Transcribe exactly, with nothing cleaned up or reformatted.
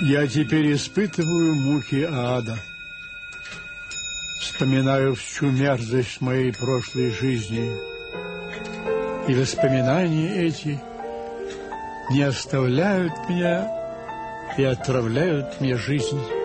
Я теперь испытываю муки ада. Вспоминаю всю мерзость моей прошлой жизни. И воспоминания эти не оставляют меня и отравляют мне жизнь.